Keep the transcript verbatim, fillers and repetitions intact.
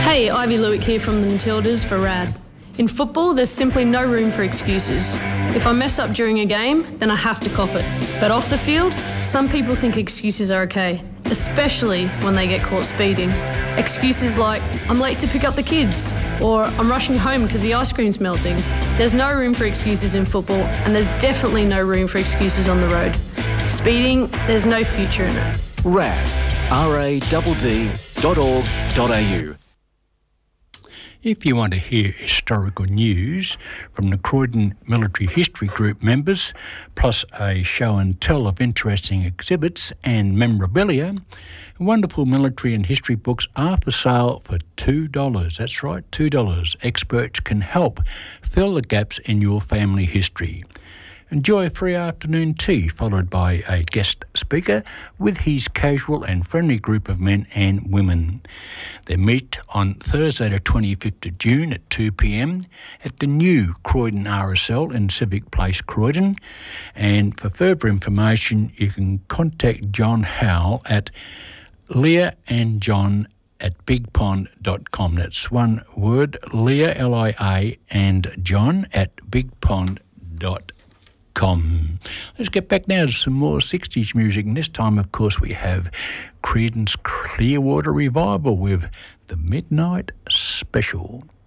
Hey, Ivy Lewick here from the Matildas for RAD. In football, there's simply no room for excuses. If I mess up during a game, then I have to cop it. But off the field, some people think excuses are okay, especially when they get caught speeding. Excuses like, I'm late to pick up the kids, or I'm rushing home because the ice cream's melting. There's no room for excuses in football, and there's definitely no room for excuses on the road. Speeding, there's no future in it. RAD, R A D D dot org dot A U. If you want to hear historical news from the Croydon Military History Group members, plus a show and tell of interesting exhibits and memorabilia, wonderful military and history books are for sale for two dollars. That's right, two dollars. Experts can help fill the gaps in your family history. Enjoy a free afternoon tea followed by a guest speaker with his casual and friendly group of men and women. They meet on Thursday the twenty-fifth of June at two p m at the new Croydon R S L in Civic Place, Croydon. And for further information, you can contact John Howell at Leah and John at big pond dot com. That's one word, Leah, L I A, and John at big pond dot com. Let's get back now to some more sixties music, and this time, of course, we have Creedence Clearwater Revival with the Midnight Special.